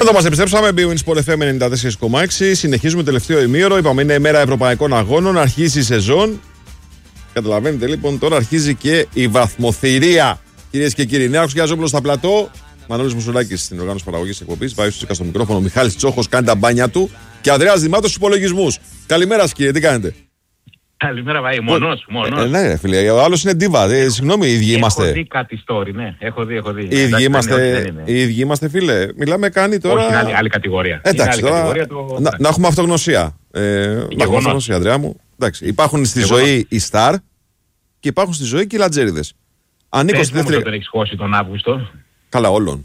Εδώ μας επιστρέψαμε, BWIN Sport FM 94,6. Συνεχίζουμε τελευταίο ημίωρο. Είπαμε είναι η μέρα Ευρωπαϊκών Αγώνων. Αρχίζει η σεζόν. Καταλαβαίνετε λοιπόν, τώρα αρχίζει και η βαθμοθυρία. Κυρίες και κύριοι, Νέαρχος Γιαζόπουλος στα πλατό. Μανώλης Μουσουλάκης στην οργάνωση παραγωγής εκπομπής. Βάιος Τσίκα στο μικρόφωνο. Μιχάλης Τσόχος κάνει τα μπάνια του. Και Ανδρέας Δημάτος στους υπολογισμούς. Καλημέρα σας κύριε, τι κάνετε? Καλημέρα, Βάη. Μονός. Ναι, ρε φίλε, ο άλλος είναι ντίβα. Συγγνώμη, οι ίδιοι είμαστε. Έχω δει κάτι story, ναι. Έχω δει. Οι ίδιοι είμαστε, φίλε. Μιλάμε κάνει τώρα. Όχι, άλλη κατηγορία. Εντάξει, τώρα, να έχουμε αυτογνωσία. Να έχουμε αυτογνωσία, Ανδρέα μου. Εντάξει, υπάρχουν στη ζωή οι στάρ και υπάρχουν στη ζωή και οι λατζέριδες. Ανήκω στη δεύτερη. Δεν έχεις χώσει τον Αύγουστο. Καλά, όλων.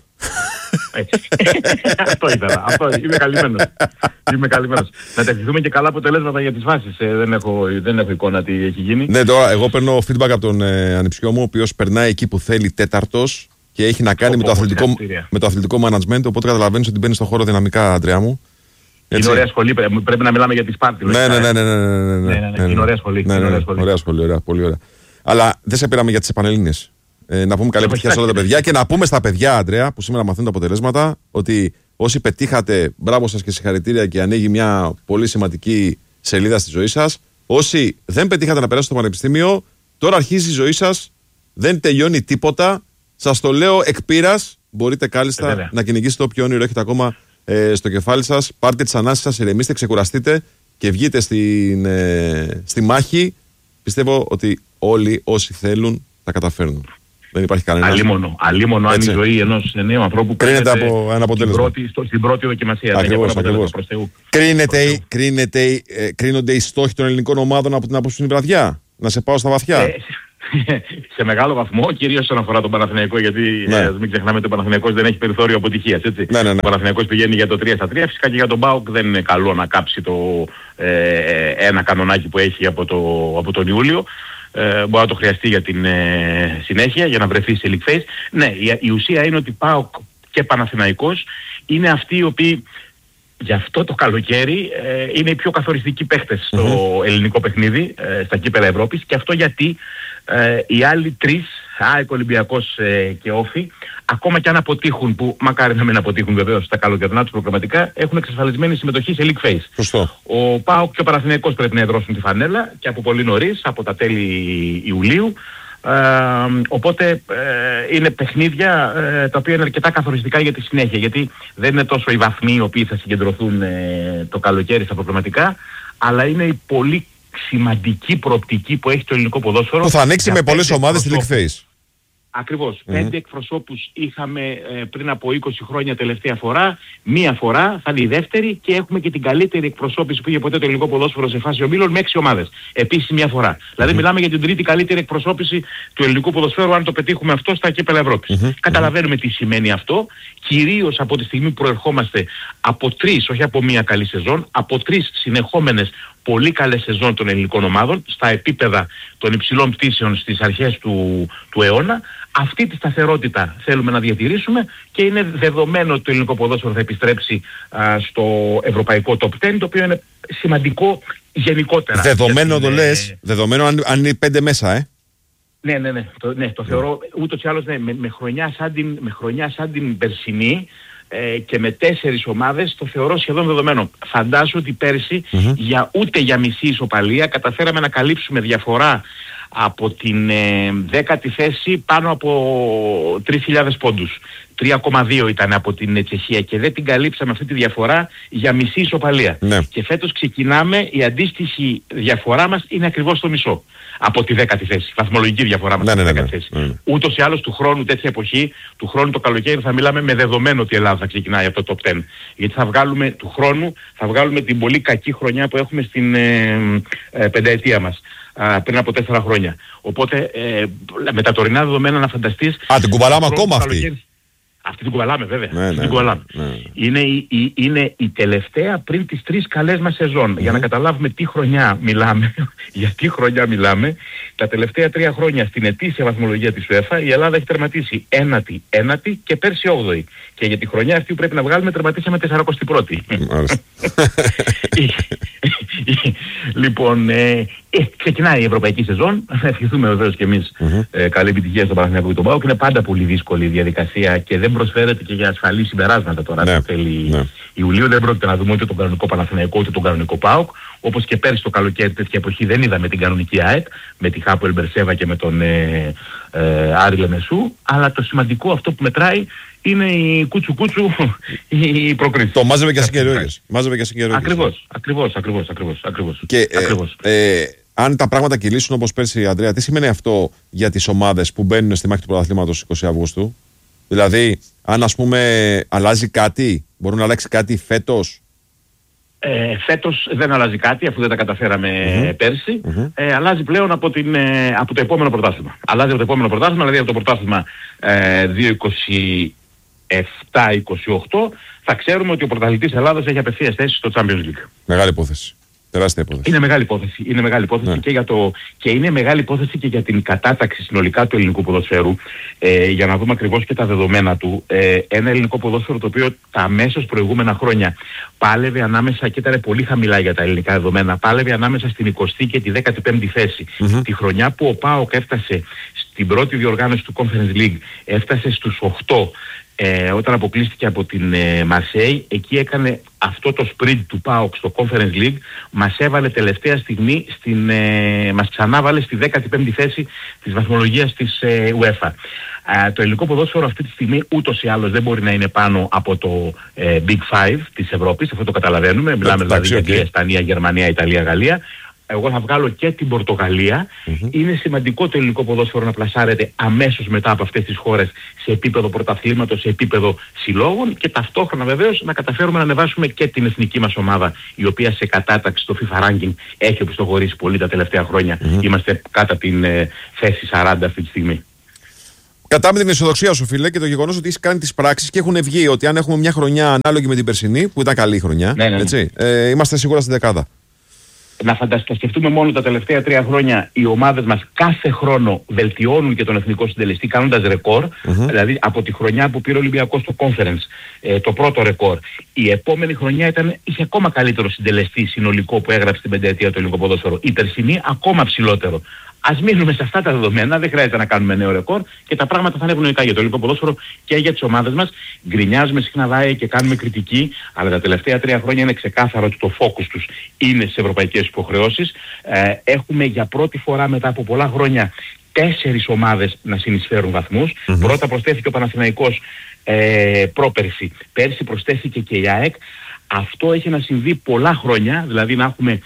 Αυτό ήθελα. Είμαι καλυμμένος. Να τα ευχηθούμε και καλά αποτελέσματα για τις βάσεις. Δεν έχω εικόνα τι έχει γίνει. Ναι, τώρα εγώ παίρνω feedback από τον ανιψιό μου, ο οποίος περνάει εκεί που θέλει τέταρτος και έχει να κάνει με το αθλητικό management. Οπότε καταλαβαίνεις ότι μπαίνει στον χώρο δυναμικά, Αντρέα μου. Είναι ωραία σχολή. Πρέπει να μιλάμε για τη Σπάρτη. Ναι. Είναι ωραία σχολή. Ωραία σχολή, πολύ ωραία. Αλλά δεν σε πήραμε για τις Πανελλήνιες. Να πούμε καλή επιτυχία σε όλα τα παιδιά και να πούμε στα παιδιά, Αντρέα, που σήμερα μαθαίνουν τα αποτελέσματα, ότι όσοι πετύχατε, μπράβο σας και συγχαρητήρια και ανοίγει μια πολύ σημαντική σελίδα στη ζωή σας. Όσοι δεν πετύχατε να περάσετε στο πανεπιστήμιο, τώρα αρχίζει η ζωή σας, δεν τελειώνει τίποτα. Σας το λέω εκ πείρας, μπορείτε κάλλιστα να κυνηγήσετε όποιο όνειρο έχετε ακόμα στο κεφάλι σας. Πάρτε τις ανάσεις σας, ηρεμήστε, ξεκουραστείτε και βγείτε στη μάχη. Πιστεύω ότι όλοι όσοι θέλουν θα καταφέρνουν. Δεν υπάρχει κανένα. Αλίμονο αν η ζωή ενός νέου ανθρώπου κρίνεται από ένα αποτέλεσμα. Στην πρώτη δοκιμασία. Ακριβώς. Κρίνονται οι στόχοι των ελληνικών ομάδων από την άποψη βραδιά. Να σε πάω στα βαθιά. Σε μεγάλο βαθμό, κυρίως όσον αφορά τον Παναθηναϊκό, γιατί μην ξεχνάμε ότι ο Παναθηναϊκός δεν έχει περιθώριο αποτυχίας. Ο Παναθηναϊκός πηγαίνει για το 3-3. Φυσικά και για τον ΠΑΟΚ δεν είναι καλό να κάψει το ένα κανονάκι που έχει από τον Ιούλιο. Μπορεί να το χρειαστεί για την συνέχεια, για να βρεθεί σε league phase. Ναι, η ουσία είναι ότι ΠΑΟΚ και Παναθηναϊκός είναι αυτοί οι οποίοι για αυτό το καλοκαίρι είναι οι πιο καθοριστικοί παίχτες στο ελληνικό παιχνίδι, στα κύπελλα Ευρώπης, και αυτό γιατί οι άλλοι τρεις, ΑΕΚ, Ολυμπιακός και Όφη, ακόμα και αν αποτύχουν, που μακάρι να μην αποτύχουν βεβαίως στα καλοκαιρινά τους προγραμματικά, έχουν εξασφαλισμένη συμμετοχή σε league phase. Σωστό. Ο ΠΑΟΚ και ο Παναθηναϊκός πρέπει να εδρώσουν τη φανέλα και από πολύ νωρίς, από τα τέλη Ιουλίου. Οπότε είναι παιχνίδια τα οποία είναι αρκετά καθοριστικά για τη συνέχεια, γιατί δεν είναι τόσο οι βαθμοί οι οποίοι θα συγκεντρωθούν το καλοκαίρι στα προγραμματικά, αλλά είναι η πολύ σημαντική προοπτική που έχει το ελληνικό ποδόσφαιρο. Που θα ανοίξει με πολλές ομάδες στη league phase. Ακριβώς. 5 εκπροσώπους είχαμε πριν από 20 χρόνια τελευταία φορά. Μία φορά θα είναι η δεύτερη και έχουμε και την καλύτερη εκπροσώπηση που είχε ποτέ το ελληνικό ποδόσφαιρο σε φάση ομίλων με 6 ομάδες. Επίσης μία φορά. Δηλαδή μιλάμε για την τρίτη καλύτερη εκπροσώπηση του ελληνικού ποδοσφαίρου αν το πετύχουμε αυτό στα κύπελλα Ευρώπης. Καταλαβαίνουμε τι σημαίνει αυτό. Κυρίως από τη στιγμή που προερχόμαστε από 3, όχι από μία καλή σεζόν, από 3 συνεχόμενες πολύ καλές σεζόν των ελληνικών ομάδων στα επίπεδα των υψηλών πτήσεων στις αρχές του αιώνα. Αυτή τη σταθερότητα θέλουμε να διατηρήσουμε και είναι δεδομένο ότι το ελληνικό ποδόσφαιρο θα επιστρέψει στο ευρωπαϊκό top 10, το οποίο είναι σημαντικό γενικότερα. Δεδομένο το λες, δεδομένο αν είναι 5 μέσα, Ναι, το θεωρώ ούτως ή άλλως με χρονιά σαν την περσινή και με 4 ομάδες το θεωρώ σχεδόν δεδομένο. Φαντάζομαι ότι πέρσι ούτε για μισή ισοπαλία καταφέραμε να καλύψουμε διαφορά από την 10η θέση πάνω από 3.000 πόντους. 3,2 ήταν από την Τσεχία και δεν την καλύψαμε αυτή τη διαφορά για μισή ισοπαλία. Ναι. Και φέτος ξεκινάμε, η αντίστοιχη διαφορά μας είναι ακριβώς το μισό από τη 10η θέση. Βαθμολογική διαφορά μας από τη 10η θέση. Ούτως ή άλλως του χρόνου, τέτοια εποχή, του χρόνου το καλοκαίρι θα μιλάμε με δεδομένο ότι η Ελλάδα θα ξεκινάει από το top 10. Γιατί του χρόνου θα βγάλουμε την πολύ κακή χρονιά που έχουμε στην πενταετία μας. Πριν από 4 χρόνια. Οπότε με τα τωρινά δεδομένα να φανταστείς... την κουβαλάμε ακόμα αυτή. Αυτή την κουβαλάμε βέβαια. Είναι η τελευταία πριν τις 3 καλές μας σεζόν. Για να καταλάβουμε τι χρονιά μιλάμε, για τι χρονιά μιλάμε, τα τελευταία 3 χρόνια στην ετήσια βαθμολογία της UEFA η Ελλάδα έχει τερματίσει 1η και πέρσι 8η. Και για τη χρονιά αυτή που πρέπει να βγάλουμε τερματίσαμε 41η. Λοιπόν, ξεκινάει η ευρωπαϊκή σεζόν. Να ευχηθούμε βεβαίως και εμείς καλή επιτυχία στον Παναθηναϊκό και τον ΠΑΟΚ. Είναι πάντα πολύ δύσκολη η διαδικασία και δεν προσφέρεται και για ασφαλή συμπεράσματα τώρα. Ναι, τέλη Ιουλίου δεν πρόκειται να δούμε ούτε τον κανονικό Παναθηναϊκό ούτε τον κανονικό ΠΑΟΚ. Όπως και πέρυσι το καλοκαίρι, τέτοια εποχή δεν είδαμε την κανονική ΑΕΚ με τη Χάπο Ελμπερσέβα και με τον Άρη Λεμεσού. Αλλά το σημαντικό αυτό που μετράει είναι η κούτσου η προκρίση. Το μάζευε και συγκαιρούγες. Ακριβώς. Και αν τα πράγματα κυλήσουν όπως πέρσι, Ανδρέα, τι σημαίνει αυτό για τις ομάδες που μπαίνουν στη μάχη του πρωταθλήματος 20 Αυγούστου? Δηλαδή, αν ας πούμε αλλάζει κάτι, μπορεί να αλλάξει κάτι φέτος? Φέτος δεν αλλάζει κάτι αφού δεν τα καταφέραμε πέρσι. Αλλάζει πλέον από το επόμενο πρωτάθλημα. Αλλάζει από το επόμενο πρωτάθλημα, δηλαδή από το πρωτάθλημα 2027-28 θα ξέρουμε ότι ο πρωταθλητής Ελλάδας έχει απευθείας θέση στο Champions League. Μεγάλη υπόθεση. Τεράστια υπόθεση. Είναι μεγάλη υπόθεση και είναι μεγάλη υπόθεση και για την κατάταξη συνολικά του ελληνικού ποδοσφαίρου. Για να δούμε ακριβώς και τα δεδομένα του. Ένα ελληνικό ποδόσφαιρο το οποίο τα αμέσως προηγούμενα χρόνια πάλευε ανάμεσα, και ήταν πολύ χαμηλά για τα ελληνικά δεδομένα, πάλευε ανάμεσα στην 20η και τη 15η θέση. Τη χρονιά που ο ΠΑΟΚ έφτασε στην πρώτη διοργάνωση του Conference League, έφτασε στους 8. Όταν αποκλείστηκε από την Μαρσέη, εκεί έκανε αυτό το sprint του ΠΑΟΚ στο Conference League, μας έβαλε τελευταία στιγμή, μας ξανάβαλε στη 15η θέση της βαθμολογίας της UEFA. Το ελληνικό ποδόσφαιρο αυτή τη στιγμή ούτως ή άλλως δεν μπορεί να είναι πάνω από το Big Five της Ευρώπης, αυτό το καταλαβαίνουμε, μιλάμε δηλαδή για Ισπανία, Γερμανία, Ιταλία, Γαλλία. Εγώ θα βγάλω και την Πορτογαλία. Είναι σημαντικό το ελληνικό ποδόσφαιρο να πλασάρεται αμέσως μετά από αυτές τις χώρες σε επίπεδο πρωταθλήματος, σε επίπεδο συλλόγων και ταυτόχρονα βεβαίως να καταφέρουμε να ανεβάσουμε και την εθνική μας ομάδα, η οποία σε κατάταξη στο FIFA Ranking έχει οπισθοχωρήσει πολύ τα τελευταία χρόνια. Είμαστε κάτω από την θέση 40 αυτή τη στιγμή. Κατά με την αισιοδοξία σου, φίλε, και το γεγονός ότι έχει κάνει τις πράξεις και έχουν βγει ότι αν έχουμε μια χρονιά ανάλογη με την περσινή, που ήταν καλή χρονιά, έτσι, είμαστε σίγουρα στην δεκάδα. Να σκεφτούμε μόνο τα τελευταία 3 χρόνια οι ομάδες μας κάθε χρόνο βελτιώνουν και τον εθνικό συντελεστή κάνοντας ρεκόρ. Δηλαδή από τη χρονιά που πήρε ο Ολυμπιακός στο Conference, το πρώτο ρεκόρ. Η επόμενη χρονιά είχε ακόμα καλύτερο συντελεστή συνολικό που έγραψε την πενταετία του ελληνικού ποδόσφαιρο. Η περσινή ακόμα ψηλότερο. Ας μείνουμε σε αυτά τα δεδομένα, δεν χρειάζεται να κάνουμε νέο ρεκόρ και τα πράγματα θα είναι ευνοϊκά για το ελληνικό ποδόσφαιρο και για τις ομάδες μας. Γκρινιάζουμε συχνά βάη και κάνουμε κριτική, αλλά τα τελευταία 3 χρόνια είναι ξεκάθαρο ότι το focus τους είναι στις ευρωπαϊκές υποχρεώσεις. Έχουμε για πρώτη φορά μετά από πολλά χρόνια 4 ομάδες να συνεισφέρουν βαθμούς. Πρώτα προσθέθηκε ο Παναθηναϊκός πρόπερση. Πέρσι προσθέθηκε και η ΑΕΚ. Αυτό έχει να συμβεί πολλά χρόνια, δηλαδή να έχουμε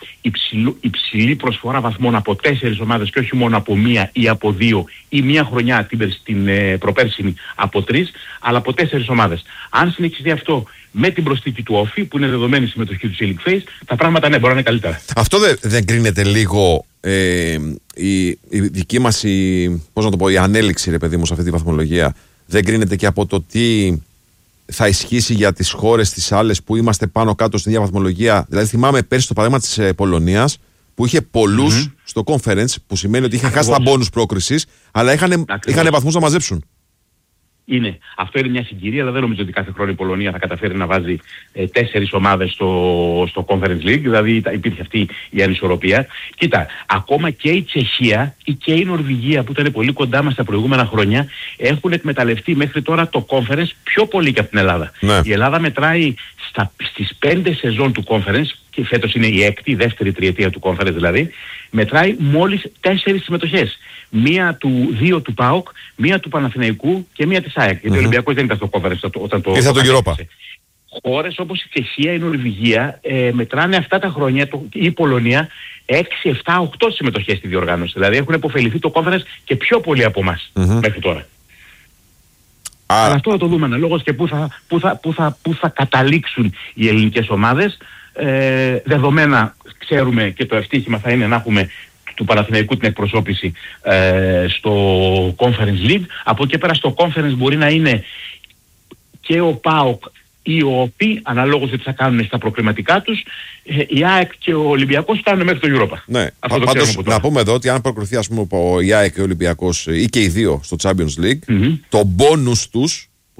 υψηλή προσφορά βαθμών από 4 ομάδες και όχι μόνο από 1 ή από 2 ή μια χρονιά την προπέρσινη από 3, αλλά από 4 ομάδες. Αν συνεχιστεί αυτό με την προσθήκη του Όφη, που είναι δεδομένη συμμετοχή του Elite Phase, τα πράγματα μπορεί να είναι καλύτερα. Αυτό δεν κρίνεται λίγο η δική μας η ανέλυξη, ρε παιδί μου, σε αυτή τη βαθμολογία, δεν κρίνεται και από το τι θα ισχύσει για τις χώρες τις άλλες που είμαστε πάνω κάτω στην ίδια βαθμολογία? Δηλαδή θυμάμαι πέρσι το παράδειγμα της Πολωνίας που είχε πολλούς στο conference, που σημαίνει ότι είχε χάσει τα μπόνους πρόκρισης, αλλά είχαν βαθμούς να μαζέψουν. Αυτό είναι μια συγκυρία, αλλά δεν νομίζω ότι κάθε χρόνο η Πολωνία θα καταφέρει να βάζει 4 ομάδες στο Conference League, δηλαδή υπήρχε αυτή η ανισορροπία. Κοίτα, ακόμα και η Τσεχία ή και η Νορβηγία που ήταν πολύ κοντά μας τα προηγούμενα χρόνια έχουν εκμεταλλευτεί μέχρι τώρα το Conference πιο πολύ και από την Ελλάδα. Η Ελλάδα μετράει στις 5 σεζόν του Conference, και φέτος είναι η 6η, η δεύτερη τριετία του Conference δηλαδή, μετράει μόλις 4 συμμετοχές. 2 του ΠΑΟΚ, 1 του Παναθηναϊκού και 1 της ΑΕΚ. Γιατί ο Ολυμπιακός δεν ήταν στο Conference όταν το... Ήρθε το Europa. Χώρες όπως η Τσεχία, η Νορβηγία μετράνε αυτά τα χρόνια, η Πολωνία, 6, 7, 8 συμμετοχές στη διοργάνωση. Δηλαδή έχουν υποφεληθεί το Conference και πιο πολύ από εμάς μέχρι τώρα. Αλλά αυτό θα το δούμε αναλόγως και πού θα καταλήξουν οι ελληνικές ομάδες. Δεδομένα ξέρουμε και το ευτύχημα θα είναι να έχουμε του Παναθηναϊκού την εκπροσώπηση στο Conference League. Από εκεί πέρα στο Conference μπορεί να είναι και ο ΠΑΟΚ ή ο ΟΠΗ, αναλόγως τι θα κάνουν στα προκριματικά τους. Η ΑΕΚ και ο Ολυμπιακός φτάνουν μέχρι το Europa. Ναι, πάντως να πούμε εδώ ότι αν προκριθεί, ας πούμε, η ΑΕΚ και ο Ολυμπιακός ή και οι δύο στο Champions League, το bonus τους που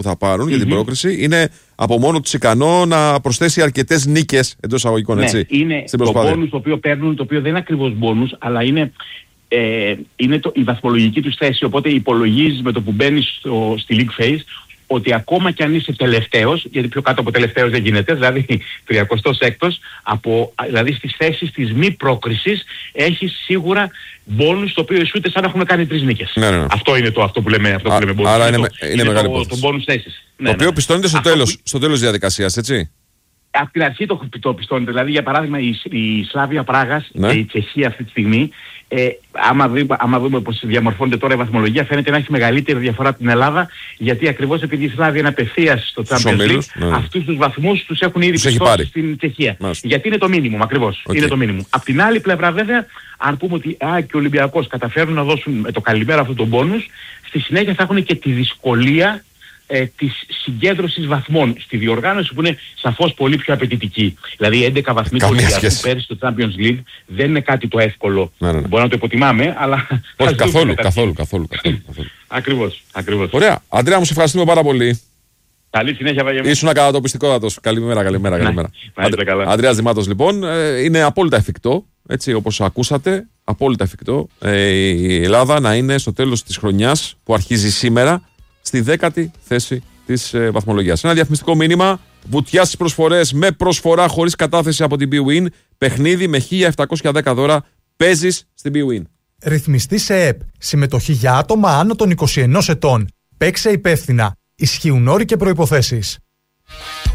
που θα πάρουν για την πρόκριση είναι από μόνο τους ικανό να προσθέσει αρκετές νίκες εντός εισαγωγικών, ναι, έτσι. Είναι το μπόνους το οποίο παίρνουν, το οποίο δεν είναι ακριβώς μπόνους, αλλά είναι η βαθμολογική τους θέση. Οπότε υπολογίζεις με το που μπαίνεις στη league phase ότι ακόμα κι αν είσαι τελευταίος, γιατί πιο κάτω από τελευταίος δεν γίνεται, δηλαδή 36ος, δηλαδή στις θέσεις της μη πρόκρισης έχεις σίγουρα μπόνους το οποίο ισούται σαν να έχουμε κάνει 3 νίκες. Ναι. Αυτό είναι αυτό που λέμε μπόνους. Άρα είναι μεγάλη υπόθεση. Το μπόνους θέσεις. Το οποίο πιστώνεται στο τέλος της διαδικασίας, έτσι. Από την αρχή το πιστώνεται. Δηλαδή, για παράδειγμα, η Σλάβια Πράγας και η Τσεχία αυτή τη στιγμή, άμα δούμε πώς διαμορφώνεται τώρα η βαθμολογία, φαίνεται να έχει μεγαλύτερη διαφορά από την Ελλάδα, γιατί ακριβώς επειδή η Σλάβια είναι απευθείας στο Champions League, αυτούς τους βαθμούς τους έχουν ήδη πιστώσει στην Τσεχία. Γιατί είναι το μίνιμουμ, ακριβώς. Είναι το μίνιμουμ. Απ' την άλλη πλευρά, βέβαια, αν πούμε ότι και ο Ολυμπιακός καταφέρουν να δώσουν με το καλημέρα αυτόν τον μπόνους, στη συνέχεια θα έχουν και τη δυσκολία της συγκέντρωσης βαθμών στη διοργάνωση που είναι σαφώς πολύ πιο απαιτητική. Δηλαδή 11 βαθμοί του Ολυμπιακού πέρυσι στο Champions League δεν είναι κάτι το εύκολο. Μπορεί να το υποτιμάμε, αλλά... Όχι, καθόλου. Ακριβώς. Ωραία. Αντρέα, μου σε ευχαριστούμε πάρα πολύ. Καλή συνέχεια, Βαγγέλη. Ήσουν κατατοπιστικότατος. Καλημέρα. Ανδρέας Δημάτος, λοιπόν, είναι απόλυτα εφικτό, έτσι όπως ακούσατε, απόλυτα εφικτό η Ελλάδα να είναι στο τέλος της χρονιάς που αρχίζει σήμερα στη 10η θέση της βαθμολογίας. Ένα διαφημιστικό μήνυμα. Βουτιά στις προσφορές με προσφορά χωρίς κατάθεση από την bwin. Παιχνίδι με 1.710 δώρα. Παίζεις στην bwin. Ρυθμιστή σε ΕΠ. Συμμετοχή για άτομα άνω των 21 ετών. Παίξε υπεύθυνα. Ισχύουν όροι και προϋποθέσεις.